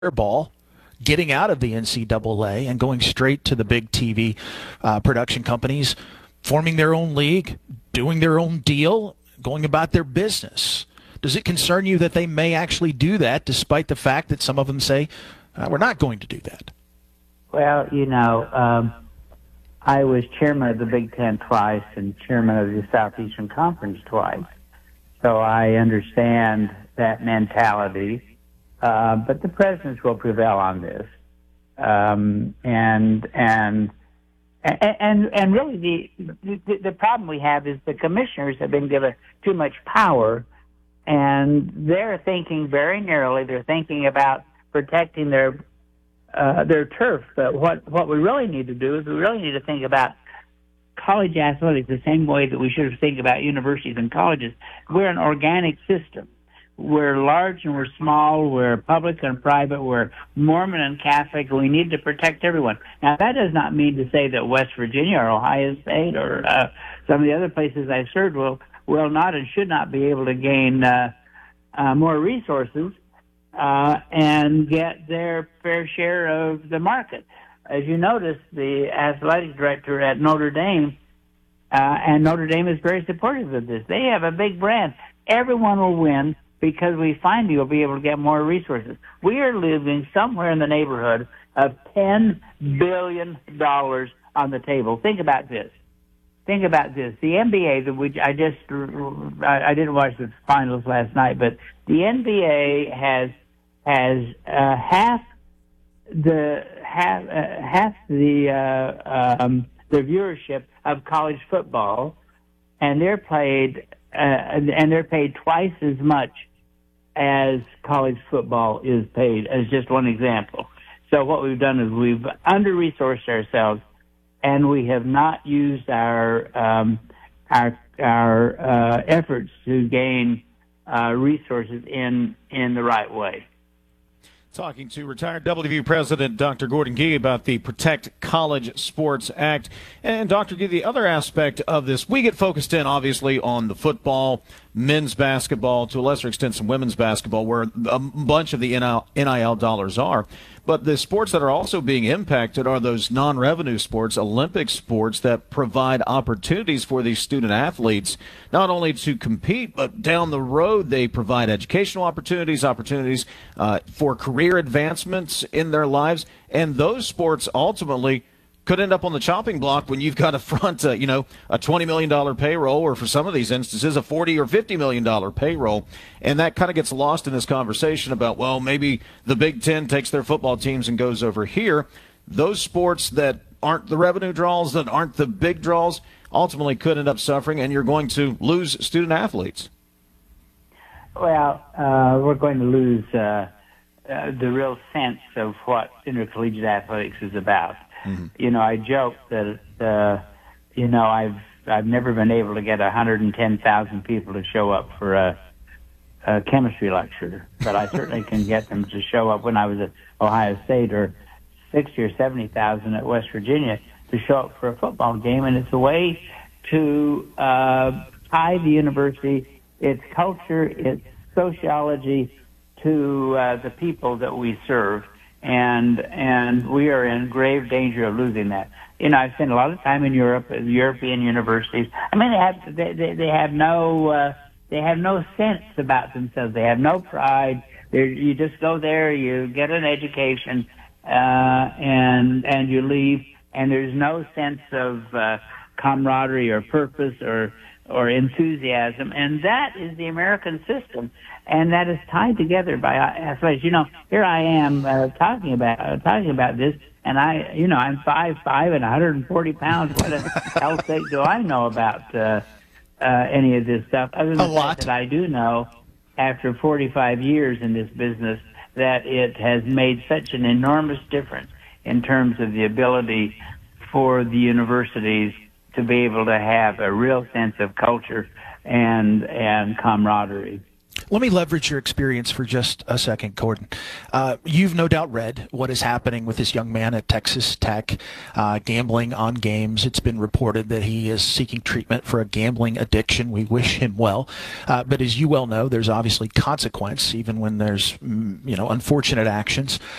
ball, getting out of the NCAA and going straight to the big TV production companies, forming their own league, doing their own deal, going about their business. Does it concern you that they may actually do that, despite the fact that some of them say, we're not going to do that? Well, I was chairman of the Big Ten twice and chairman of the Southeastern Conference twice. So I understand that mentality. But the presidents will prevail on this. And really the problem we have is the commissioners have been given too much power, and they're thinking very narrowly. They're thinking about protecting their turf. But what we really need to do is we really need to think about college athletics the same way that we should think about universities and colleges. We're an organic system. We're large and we're small. We're public and private. We're Mormon and Catholic. We need to protect everyone. Now, that does not mean to say that West Virginia or Ohio State or some of the other places I've served will not and should not be able to gain more resources and get their fair share of the market. As you notice, the athletic director at Notre Dame, and Notre Dame is very supportive of this. They have a big brand. Everyone will win because we finally will be able to get more resources. We are living somewhere in the neighborhood of $10 billion on the table. Think about this. The NBA, I didn't watch the finals last night, but the NBA has half the viewership of college football, and they're paid twice as much as college football is paid, as just one example. So what we've done is we've under-resourced ourselves, and we have not used our efforts to gain resources in the right way. Talking to retired WVU President Dr. Gordon Gee about the Protect College Sports Act. And Dr. Gee, the other aspect of this, we get focused in obviously on the football, men's basketball, to a lesser extent some women's basketball, where a bunch of the NIL dollars are. But the sports that are also being impacted are those non-revenue sports, Olympic sports, that provide opportunities for these student athletes, not only to compete, but down the road they provide educational opportunities for career advancements in their lives. And those sports ultimately could end up on the chopping block when you've got to front a $20 million payroll, or for some of these instances, a $40 or $50 million payroll. And that kind of gets lost in this conversation about, well, maybe the Big Ten takes their football teams and goes over here. Those sports that aren't the revenue draws, that aren't the big draws, ultimately could end up suffering, and you're going to lose student athletes. Well, we're going to lose the real sense of what intercollegiate athletics is about. Mm-hmm. I joke that, I've never been able to get 110,000 people to show up for a chemistry lecture, but I certainly can get them to show up when I was at Ohio State, or 60 or 70,000 at West Virginia to show up for a football game. And it's a way to tie the university, its culture, its sociology to the people that we serve. And we are in grave danger of losing that. I've spent a lot of time in Europe, European universities. I mean, they have no sense about themselves. They have no pride. You just go there, you get an education, and you leave, and there's no sense of camaraderie or purpose or enthusiasm. And that is the American system. And that is tied together by athletics. Here I am talking about this, and I'm 5'5" and 140 pounds. What the hell do I know about any of this stuff? Other than the fact that I do know, after 45 years in this business, that it has made such an enormous difference in terms of the ability for the universities to be able to have a real sense of culture and camaraderie. Let me leverage your experience for just a second, Gordon. You've no doubt read what is happening with this young man at Texas Tech, gambling on games. It's been reported that he is seeking treatment for a gambling addiction. We wish him well. But as you well know, there's obviously consequence, even when there's, unfortunate actions.